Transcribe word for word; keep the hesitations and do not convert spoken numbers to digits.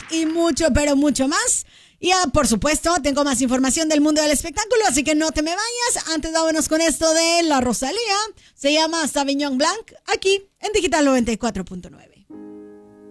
y mucho, pero mucho más. Y ah, por supuesto, tengo más información del mundo del espectáculo, así que no te me vayas. Antes vámonos con esto de la Rosalía. Se llama Sauvignon Blanc, aquí en Digital noventa y cuatro punto nueve.